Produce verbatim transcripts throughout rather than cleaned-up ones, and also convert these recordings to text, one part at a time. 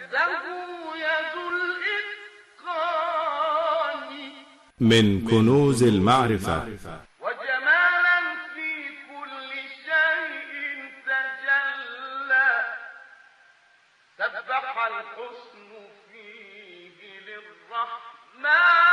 من كنوز المعرفة. وجمالا في كل شيء تجلى، سبح الحسن فيه للرحمن.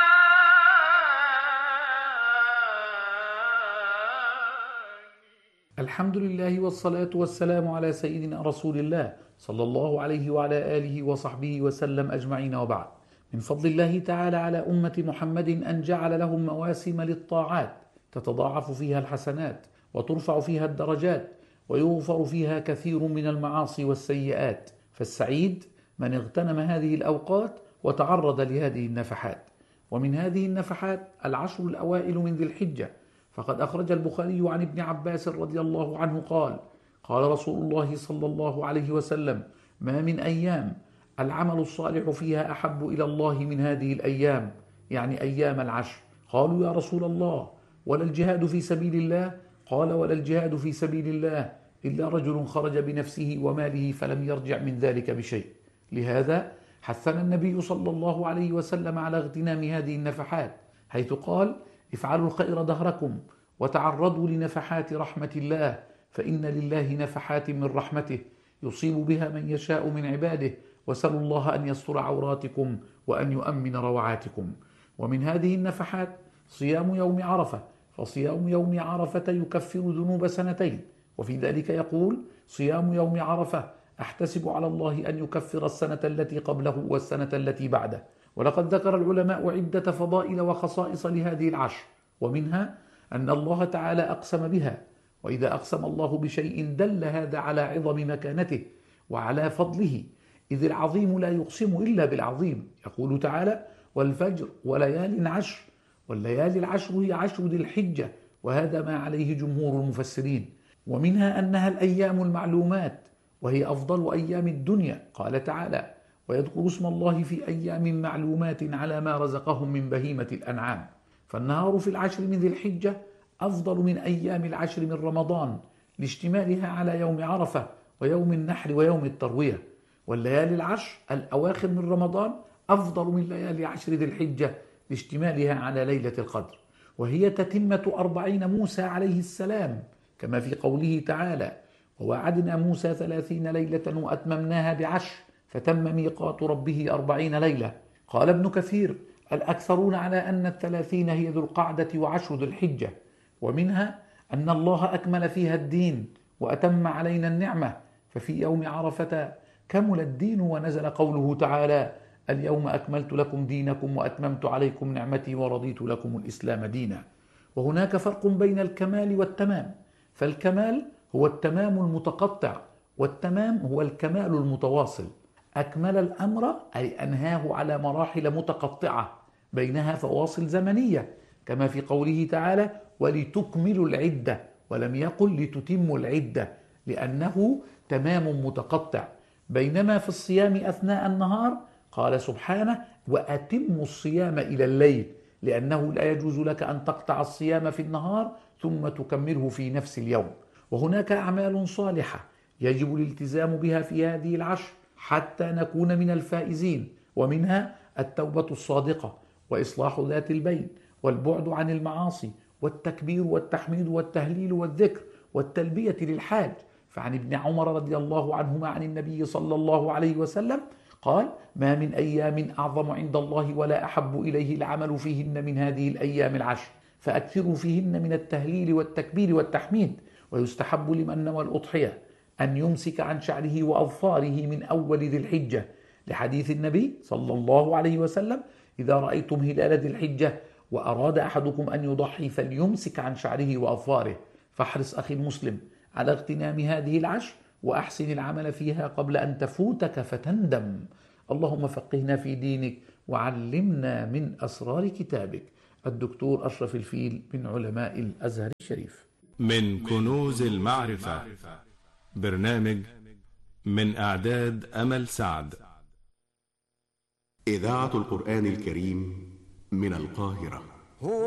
الحمد لله والصلاة والسلام على سيدنا رسول الله صلى الله عليه وعلى آله وصحبه وسلم أجمعين، وبعد. من فضل الله تعالى على أمة محمد أن جعل لهم مواسم للطاعات تتضاعف فيها الحسنات وترفع فيها الدرجات ويغفر فيها كثير من المعاصي والسيئات، فالسعيد من اغتنم هذه الأوقات وتعرض لهذه النفحات. ومن هذه النفحات العشر الأوائل من ذي الحجة، فقد أخرج البخاري عن ابن عباس رضي الله عنه قال: قال رسول الله صلى الله عليه وسلم: ما من أيام العمل الصالح فيها أحب إلى الله من هذه الأيام، يعني أيام العشر. قالوا: يا رسول الله، ولا الجهاد في سبيل الله؟ قال: ولا الجهاد في سبيل الله إلا رجل خرج بنفسه وماله فلم يرجع من ذلك بشيء. لهذا حثنا النبي صلى الله عليه وسلم على اغتنام هذه النفحات، حيث قال: افعلوا الخير دهركم وتعرضوا لنفحات رحمة الله، فإن لله نفحات من رحمته يصيب بها من يشاء من عباده، وسلوا الله أن يستر عوراتكم وأن يؤمن روعاتكم. ومن هذه النفحات صيام يوم عرفة، فصيام يوم عرفة يكفر ذنوب سنتين، وفي ذلك يقول: صيام يوم عرفة أحتسب على الله أن يكفر السنة التي قبله والسنة التي بعده. ولقد ذكر العلماء عدة فضائل وخصائص لهذه العشر، ومنها أن الله تعالى أقسم بها، وإذا أقسم الله بشيء دل هذا على عظم مكانته وعلى فضله، إذ العظيم لا يقسم إلا بالعظيم. يقول تعالى: والفجر وليال عشر، والليالي العشر هي عشر ذي الحجة، وهذا ما عليه جمهور المفسرين. ومنها أنها الأيام المعلومات، وهي أفضل أيام الدنيا. قال تعالى: ويذكر اسم الله في أيام معلومات على ما رزقهم من بهيمة الأنعام. فالنهار في العشر من ذي الحجة أفضل من أيام العشر من رمضان لاشتمالها على يوم عرفة ويوم النحر ويوم التروية. والليالي العشر الأواخر من رمضان أفضل من ليالي عشر ذي الحجة لاشتمالها على ليلة القدر، وهي تتمة أربعين موسى عليه السلام، كما في قوله تعالى: ووعدنا موسى ثلاثين ليلة وأتممناها بعشر فتم ميقات ربه أربعين ليلة. قال ابن كثير: الأكثرون على أن الثلاثين هي ذو القعدة وعشر ذو الحجة. ومنها أن الله أكمل فيها الدين وأتم علينا النعمة، ففي يوم عرفة كمل الدين ونزل قوله تعالى: اليوم أكملت لكم دينكم وأتممت عليكم نعمتي ورضيت لكم الإسلام دينا. وهناك فرق بين الكمال والتمام، فالكمال هو التمام المتقطع، والتمام هو الكمال المتواصل. أكمل الأمر أي أنهاه على مراحل متقطعة بينها فواصل زمنية، كما في قوله تعالى: ولتكملوا العدة، ولم يقل لتتموا العدة، لأنه تمام متقطع. بينما في الصيام أثناء النهار قال سبحانه: وأتموا الصيام إلى الليل، لأنه لا يجوز لك أن تقطع الصيام في النهار ثم تكمله في نفس اليوم. وهناك أعمال صالحة يجب الالتزام بها في هذه العشر حتى نكون من الفائزين، ومنها التوبة الصادقة وإصلاح ذات البين والبعد عن المعاصي والتكبير والتحميد والتهليل والذكر والتلبية للحاج. فعن ابن عمر رضي الله عنهما عن النبي صلى الله عليه وسلم قال: ما من أيام أعظم عند الله ولا أحب إليه العمل فيهن من هذه الأيام العشر، فأكثروا فيهن من التهليل والتكبير والتحميد. ويستحب لمن نوى الأضحية أن يمسك عن شعره وأظفاره من أول ذي الحجة، لحديث النبي صلى الله عليه وسلم: إذا رأيتم هلال ذي الحجة وأراد أحدكم أن يضحي فليمسك عن شعره وأظفاره. فاحرص أخي المسلم على اغتنام هذه العشر، وأحسن العمل فيها قبل أن تفوتك فتندم. اللهم فقهنا في دينك وعلمنا من أسرار كتابك. الدكتور أشرف الفيل من علماء الأزهر الشريف. من كنوز المعرفة، برنامج من إعداد أمل سعد. إذاعة القرآن الكريم من القاهرة.